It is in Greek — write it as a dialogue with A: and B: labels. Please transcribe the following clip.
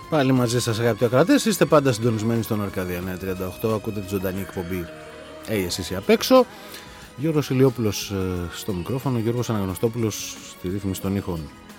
A: Πάλι μαζί σας αγαπητοί ακροατές, είστε πάντα συντονισμένοι στον Αρκαδία 938, ακούτε τη ζωντανή εκπομπή εσείς ή απ' έξω. Γιώργος Ηλιόπουλος στο μικρόφωνο, Γιώργος Αναγνωστόπουλος στη ρύθμιση των ήχων.